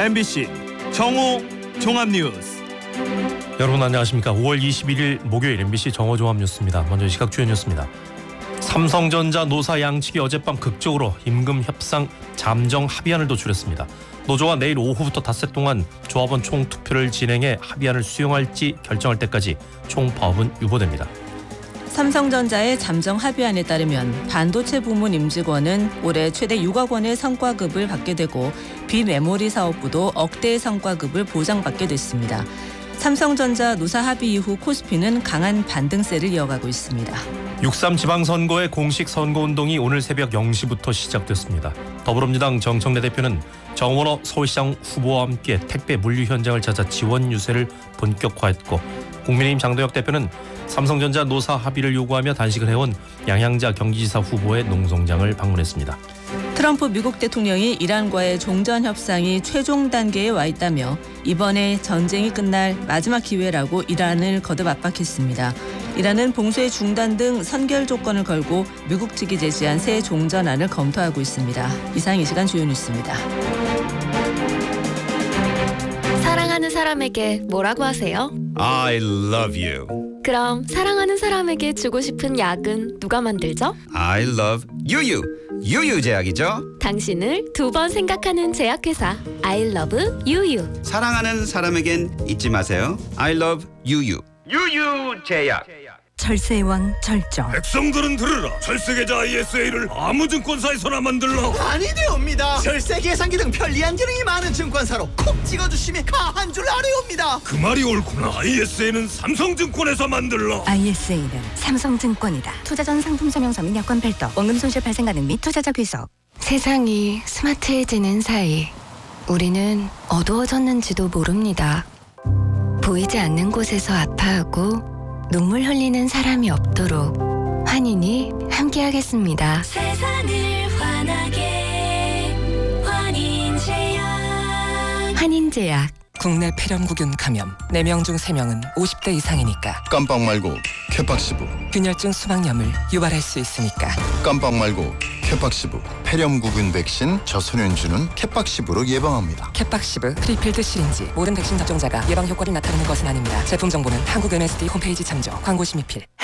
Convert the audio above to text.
MBC 정오 종합뉴스. 여러분 안녕하십니까. 5월 21일 목요일 MBC 정오 종합뉴스입니다. 먼저 시각 주요 뉴스입니다. 삼성전자 노사 양측이 어젯밤 극적으로 임금 협상 잠정 합의안을 도출했습니다. 노조와 내일 오후부터 닷새 동안 조합원 총 투표를 진행해 합의안을 수용할지 결정할 때까지 총 파업은 유보됩니다. 삼성전자의 잠정 합의안에 따르면 반도체 부문 임직원은 올해 최대 6억 원의 성과급을 받게 되고 비메모리 사업부도 억대의 성과급을 보장받게 됐습니다. 삼성전자 노사 합의 이후 코스피는 강한 반등세를 이어가고 있습니다. 6.3 지방선거의 공식 선거운동이 오늘 새벽 0시부터 시작됐습니다. 더불어민주당 정청래 대표는 정원호 서울시장 후보와 함께 택배 물류 현장을 찾아 지원 유세를 본격화했고, 국민의힘 장도혁 대표는 삼성전자 노사 합의를 요구하며 단식을 해온 양양자 경기지사 후보의 농성장을 방문했습니다. 트럼프 미국 대통령이 이란과의 종전 협상이 최종 단계에 와 있다며 이번에 전쟁이 끝날 마지막 기회라고 이란을 거듭 압박했습니다. 이란은 봉쇄 중단 등 선결 조건을 걸고 미국 측이 제시한 새 종전안을 검토하고 있습니다. 이상 이 시간 주요 뉴스입니다. 사랑하는 사람에게 뭐라고 하세요? I love you. 그럼 사랑하는 사람에게 주고 싶은 약은 누가 만들죠? I love 유유. 유유제약이죠. 당신을 두 번 생각하는 제약회사 I love 유유. 사랑하는 사람에겐 잊지 마세요. I love 유유. 유유제약. 철새의 왕 절정. 백성들은 들으라. 철새계좌 ISA를 아무 증권사에서나 만들라. 아니 되옵니다. 절세 계산기 등 편리한 기능이 많은 증권사로 콕 찍어주시면 가한 줄 아래옵니다. 그 말이 옳구나. ISA는 삼성증권에서 만들라. ISA는 삼성증권이다. 투자 전 상품 설명서 및 여건 별도, 원금 손실 발생 가능 및 투자자 귀속. 세상이 스마트해지는 사이 우리는 어두워졌는지도 모릅니다. 보이지 않는 곳에서 아파하고 눈물 흘리는 사람이 없도록 환인이 함께하겠습니다. 세상을 환하게 환인제약. 환인제약. 국내 폐렴구균 감염 4명 중 3명은 50대 이상이니까. 깜빡 말고 캐팍시브. 균열증 수막염을 유발할 수 있으니까. 깜빡 말고 캐팍시브. 폐렴구균 백신 저소년주는 캐팍시브로 예방합니다. 캐팍시브 프리필드 시린지. 모든 백신 접종자가 예방 효과를 나타내는 것은 아닙니다. 제품 정보는 한국 MSD 홈페이지 참조. 광고 심의필.